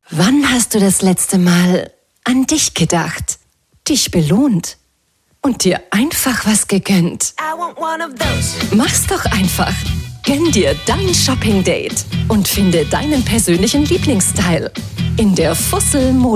Wann hast du das letzte Mal an dich gedacht, dich belohnt und dir einfach was gegönnt? Mach's doch einfach. Gönn dir dein Shopping-Date und finde deinen persönlichen Lieblingsteil in der Fussel